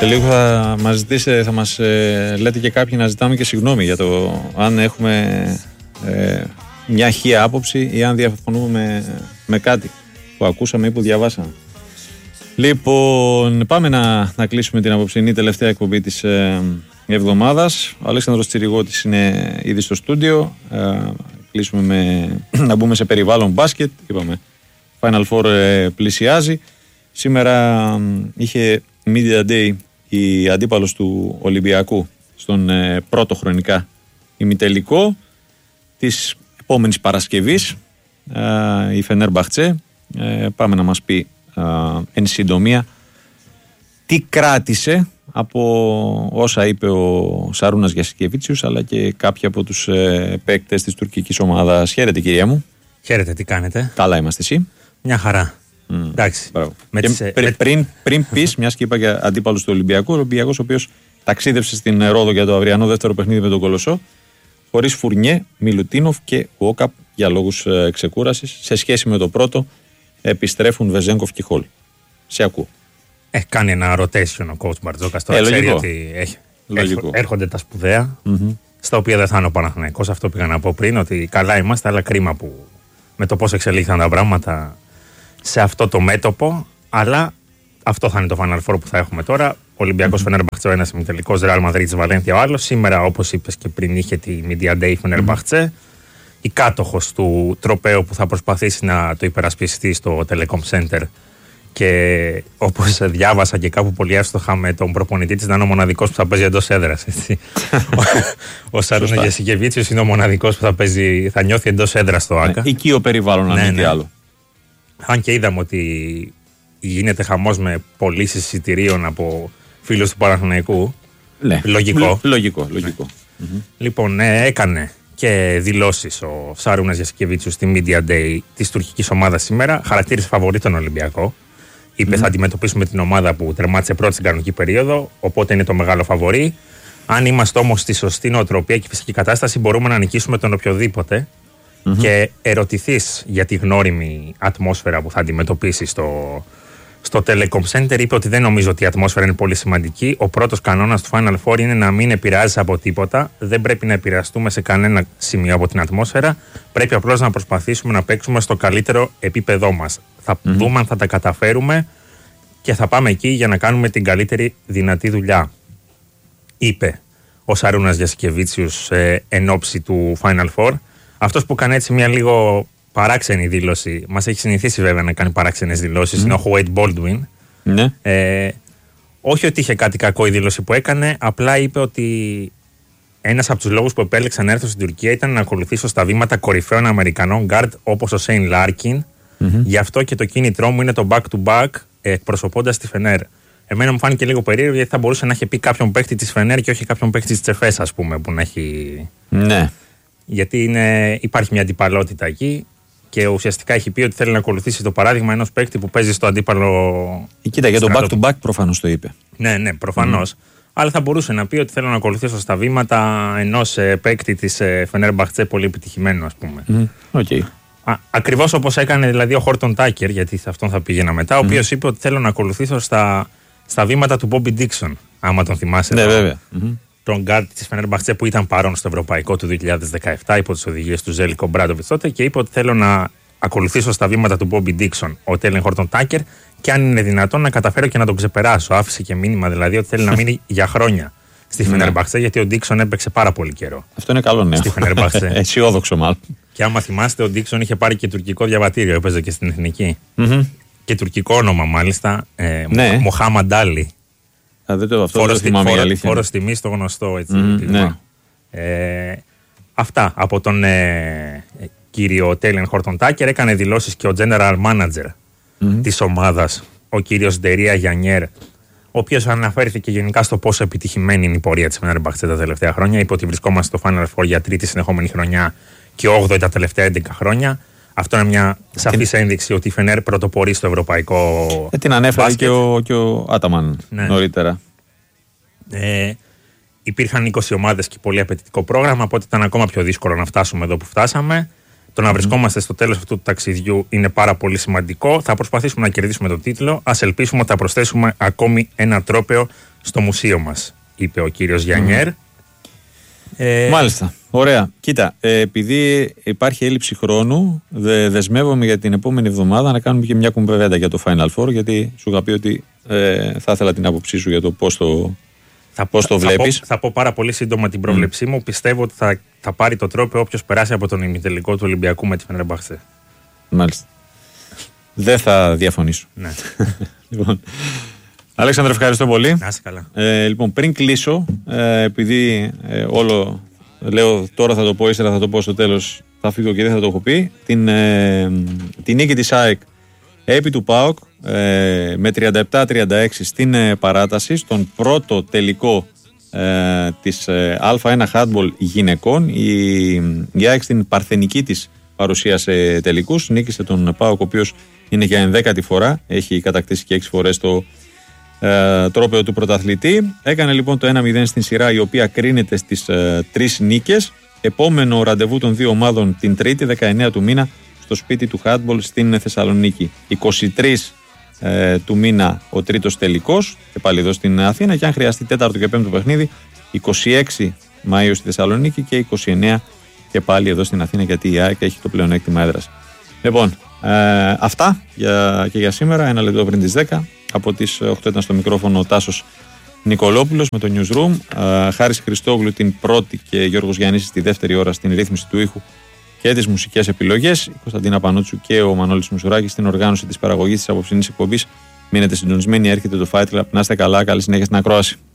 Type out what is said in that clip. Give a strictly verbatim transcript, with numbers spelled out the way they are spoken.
Σε λίγο θα μας ζητήσετε, θα μας ε, λέτε και κάποιοι να ζητάμε και συγγνώμη για το αν έχουμε ε, μια χεία άποψη ή αν διαφωνούμε με, με κάτι που ακούσαμε ή που διαβάσαμε. Λοιπόν, πάμε να, να κλείσουμε την απόψινή τελευταία εκπομπή της ε, εβδομάδας. Ο Αλέξανδρος Τσιριγώτης είναι ήδη στο στούντιο. Ε, κλείσουμε με, να μπούμε σε περιβάλλον μπάσκετ. Είπαμε, Final Four ε, πλησιάζει. Σήμερα ε, είχε Media Day η αντίπαλος του Ολυμπιακού στον ε, πρώτο χρονικά ημιτελικό της επόμενης Παρασκευής, ε, η Φενέρμπαχτσε. Ε, πάμε να μας πει ε, εν συντομία τι κράτησε από όσα είπε ο Σαρούνας Γιασικεβίτσιους, αλλά και κάποιοι από τους ε, παίκτες της τουρκικής ομάδας. Χαίρετε, κυρία μου. Χαίρετε, τι κάνετε? Καλά είμαστε, εσύ? Μια χαρά. Mm. Εντάξει. Με τις, πρι, με... Πριν, πριν πεις, μιας και είπα για αντίπαλους του Ολυμπιακού, ο Ολυμπιακός ο οποίος ταξίδευσε στην Ρόδο για το αυριανό δεύτερο παιχνίδι με τον Κολοσσό, χωρίς Φουρνιέ, Μιλουτίνοφ και Ουόκαπ για λόγους ε, ξεκούρασης. Σε σχέση με το πρώτο, επιστρέφουν Βεζέγκοφ και Χολ. Σε ακούω. Έχει κάνει ένα rotation ο coach Μπαρτζόκας τώρα. Ε, ξέρει ότι έχει, έρχονται τα σπουδαία, mm-hmm. στα οποία δεν θα είναι ο Παναθηναϊκός. Αυτό πήγα να πω πριν, ότι καλά είμαστε, αλλά κρίμα που με το πώς εξελίχθηκαν τα πράγματα σε αυτό το μέτωπο. Αλλά αυτό θα είναι το Final Four που θα έχουμε τώρα. Ολυμπιακός mm-hmm. Φενέρμπαχτσε ο ένας ημιτελικός, Ρεάλ Μαδρίτης Βαλένθια ο άλλος. Σήμερα, όπως είπες και πριν, είχε τη Media Day Φενέρμπαχτσε. Mm-hmm. Η κάτοχος του τροπαίου που θα προσπαθήσει να το υπερασπιστεί στο Telecom Center. Και όπως διάβασα και κάπου πολύ εύστοχα, με τον προπονητή της να είναι ο μοναδικός που θα παίζει εντός έδρας. Ο, ο Σαρούνας Γιασικεβίτσιος είναι ο μοναδικός που θα, παίζει, θα νιώθει εντός έδρας στο ΆΚΑ. Ναι, οικείο περιβάλλον, αν ναι, ναι. άλλο. Αν και είδαμε ότι γίνεται χαμός με πωλήσεις εισιτηρίων από φίλους του Παναθηναϊκού. Ναι. Λογικό. Λογικό, λογικό. Mm-hmm. Λοιπόν, ναι, έκανε και δηλώσεις ο Σαρούνας Γιασικεβίτσιος στη Media Day της τουρκικής ομάδας σήμερα. Χαρακτήρισε φαβορί τον Ολυμπιακό. Είπε mm. θα αντιμετωπίσουμε την ομάδα που τερμάτισε πρώτη στην κανονική περίοδο, οπότε είναι το μεγάλο φαβορί. Αν είμαστε όμως στη σωστή νοοτροπία και φυσική κατάσταση, μπορούμε να νικήσουμε τον οποιοδήποτε. Mm-hmm. Και ερωτηθείς για τη γνώριμη ατμόσφαιρα που θα αντιμετωπίσει στο, στο Telecom Center, είπε ότι δεν νομίζω ότι η ατμόσφαιρα είναι πολύ σημαντική. Ο πρώτος κανόνας του Final Four είναι να μην επηρεάζει από τίποτα. Δεν πρέπει να επηρεαστούμε σε κανένα σημείο από την ατμόσφαιρα. Πρέπει απλώς να προσπαθήσουμε να παίξουμε στο καλύτερο επίπεδό μας. Θα mm-hmm. δούμε αν θα τα καταφέρουμε και θα πάμε εκεί για να κάνουμε την καλύτερη δυνατή δουλειά, είπε ο Σαρούνας Γιασικεβίτσιους ε, εν ώψη του Final Four. Αυτός που κάνει έτσι μια λίγο παράξενη δήλωση, μας έχει συνηθίσει βέβαια να κάνει παράξενες δηλώσεις, mm. είναι ο Wade Baldwin. Mm. Ε, όχι ότι είχε κάτι κακό η δήλωση που έκανε, απλά είπε ότι ένας από τους λόγους που επέλεξα να έρθω στην Τουρκία ήταν να ακολουθήσω στα βήματα κορυφαίων Αμερικανών guard όπως ο Σέιν Λάρκιν. Mm-hmm. Γι' αυτό και το κίνητρό μου είναι το back-to-back, εκπροσωπώντας τη Φενέρ. Εμένα μου φάνηκε λίγο περίεργο, γιατί θα μπορούσε να έχει πει κάποιον παίκτη της Φενέρ και όχι κάποιον παίκτη της Τσεφές, ας πούμε, που να έχει. Ναι. Γιατί είναι, υπάρχει μια αντιπαλότητα εκεί και ουσιαστικά έχει πει ότι θέλει να ακολουθήσει το παράδειγμα ενός παίκτη που παίζει στο αντίπαλο. Κοίτα, για το back-to-back προφανώς το είπε. Ναι, ναι, προφανώς. Mm. Αλλά θα μπορούσε να πει ότι θέλω να ακολουθήσω στα βήματα ενός ε, παίκτη της ε, Φενέρμπαχτσε πολύ επιτυχημένου, ας πούμε. Mm. Okay. Ακριβώς όπως έκανε δηλαδή ο Χόρτον Τάκερ, γιατί σε αυτόν θα πήγαινα μετά, ο mm. οποίος είπε ότι θέλω να ακολουθήσω στα, στα βήματα του Μπόμπι Ντίξον, άμα τον θυμάσαι. Ναι, βέβαια. Mm-hmm. Τον γκάρντ της Φενέρμπαχτσε που ήταν παρόν στο Ευρωπαϊκό του δύο χιλιάδες δεκαεπτά υπό τις οδηγίες του Ζέλικο Μπράντοβιτς τότε, και είπε ότι θέλω να ακολουθήσω στα βήματα του Μπόμπι Ντίξον, ο Τέλεν Χόρτον Τάκερ, και αν είναι δυνατόν να καταφέρω και να τον ξεπεράσω. Άφησε και μήνυμα δηλαδή ότι θέλει να μείνει για χρόνια στη Φενέρμπαχτσε, γιατί ο Ντίξον έπαιξε πάρα πολύ καιρό. Αυτό είναι καλό νέο. Στη Φενέρμπαχτσε. Αισιόδοξο μάλλον. Και άμα θυμάστε, ο Ντίξον είχε πάρει και τουρκικό διαβατήριο, έπαιζε και στην εθνική. Mm-hmm. Και τουρκικό όνομα μάλιστα. Ε, ναι. Μοχάμαντ Άλι. Φόρος τιμής το γνωστό, έτσι. Mm, ναι. ε, αυτά από τον ε, κύριο Τέλεν Χόρτον Τάκερ. Έκανε δηλώσεις και ο general manager mm-hmm. της ομάδας, ο κύριος Ντερία Γιανιέρ, ο οποίος αναφέρθηκε γενικά στο πόσο επιτυχημένη είναι η πορεία της Φενέρμπαχτσε τα τελευταία χρόνια. Είπε ότι βρισκόμαστε στο Final Four για τρίτη συνεχόμενη χρονιά και όγδοη τα τελευταία έντεκα χρόνια. Αυτό είναι μια σαφής την... ένδειξη ότι η Φενέρ πρωτοπορεί στο ευρωπαϊκό. Ε, την ανέφερε και ο, και ο Άταμαν ναι. νωρίτερα. Ε, υπήρχαν είκοσι ομάδες και πολύ απαιτητικό πρόγραμμα, οπότε ήταν ακόμα πιο δύσκολο να φτάσουμε εδώ που φτάσαμε. Το να mm-hmm. βρισκόμαστε στο τέλος αυτού του ταξιδιού είναι πάρα πολύ σημαντικό. Θα προσπαθήσουμε να κερδίσουμε τον τίτλο. Ας ελπίσουμε ότι θα προσθέσουμε ακόμη ένα τρόπαιο στο μουσείο μας, είπε ο κύριος Γιαννιέρ. Mm. Ε... Μάλιστα. Ωραία. Κοίτα, ε, επειδή υπάρχει έλλειψη χρόνου, δε, δεσμεύομαι για την επόμενη εβδομάδα να κάνουμε και μια κουμπεβέντα για το Final Four, γιατί σου είχα πει ότι ε, θα ήθελα την άποψή σου για το πώς το, θα, πώς το θα βλέπεις. Πω, θα πω πάρα πολύ σύντομα την πρόβλεψή mm. μου. Πιστεύω ότι θα, θα πάρει το τρόπο όποιος περάσει από τον ημιτελικό του Ολυμπιακού με τη Φενερμπαχτσέ. Μάλιστα. Δεν θα διαφωνήσω. Ναι. Λοιπόν, Αλέξανδρε, ευχαριστώ πολύ. Να είσαι καλά. Ε, λοιπόν, πριν κλείσω, ε, επειδή ε, όλο λέω τώρα θα το πω, ύστερα θα το πω στο τέλος, θα φύγω και δεν θα το έχω πει, την, ε, την νίκη της ΑΕΚ επί του ΠΑΟΚ ε, με τριάντα επτά τριάντα έξι στην ε, παράταση, στον πρώτο τελικό ε, της ε, Α ένα Handball γυναικών. Η, η ΑΕΚ στην παρθενική της παρουσία σε τελικούς νίκησε τον ΠΑΟΚ, ο οποίος είναι για ενδέκατη φορά, έχει κατακτήσει και έξι φορές το ε, τρόπαιο του πρωταθλητή. Έκανε λοιπόν το ένα μηδέν στην σειρά, η οποία κρίνεται στις ε, τρεις νίκες. Επόμενο ραντεβού των δύο ομάδων την Τρίτη, δεκαεννέα του μήνα, στο σπίτι του Handball στην Θεσσαλονίκη. είκοσι τρεις ε, του μήνα ο τρίτος τελικός, και πάλι εδώ στην Αθήνα, και αν χρειαστεί τέταρτο και πέμπτο παιχνίδι, είκοσι έξι Μαΐου στη Θεσσαλονίκη και είκοσι εννέα και πάλι εδώ στην Αθήνα, γιατί η ΑΕΚ έχει το πλεονέκτημα έδρας. Λοιπόν, ε, αυτά για, και για σήμερα. Ένα λεπτό πριν τις δέκα. Από τις οκτώ ήταν στο μικρόφωνο ο Τάσος Νικολόπουλος με το Newsroom. Ε, Χάρης Χριστόγλου την πρώτη και Γιώργος Γιαννήσης τη δεύτερη ώρα στην ρύθμιση του ήχου και τις μουσικές επιλογές. Η Κωνσταντίνα Πανούτσου και ο Μανώλης Μουσουράκης στην οργάνωση της παραγωγής της απόψινής εκπομπής. Μείνετε συντονισμένοι, έρχεται το Fight Club. Να είστε καλά, καλή συνέχεια στην ακρόαση.